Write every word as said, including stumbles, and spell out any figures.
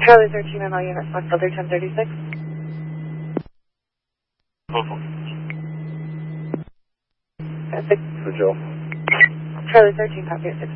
Charlie thirteen on all units, Fox Filter ten thirty-six. Local. Uh, six. For Joe. Charlie thirteen, copy at six.